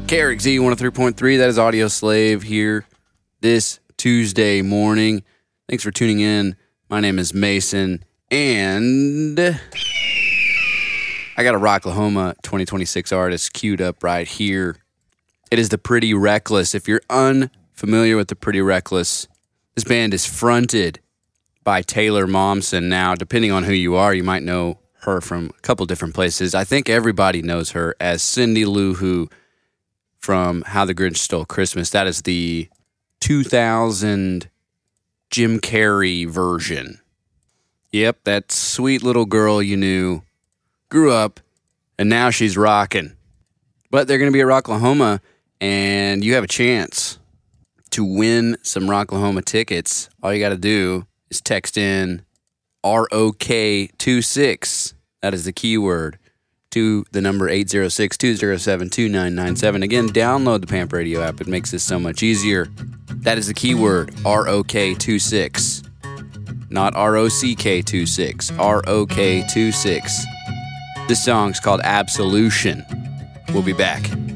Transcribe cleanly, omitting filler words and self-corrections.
KRXZ 103.3, that is Audio Slave here this Tuesday morning. Thanks for tuning in. My name is Mason, and I got a Rocklahoma 2026 artist queued up right here. It is the Pretty Reckless. If you're unfamiliar with the Pretty Reckless, this band is fronted by Taylor Momsen. Now, depending on who you are, you might know her from a couple different places. I think everybody knows her as Cindy Lou Who from How the Grinch Stole Christmas. That is the 2000 Jim Carrey version. Yep, that sweet little girl you knew grew up, and now she's rocking. But they're going to be at Rocklahoma, and you have a chance to win some Rocklahoma tickets. All you got to do is text in ROK26. That is the keyword to the number 806-207-2997. Again, download the Pamp Radio app. It makes this so much easier. That is the keyword, ROK26. Not ROCK26, ROK26. This song's called Absolution. We'll be back.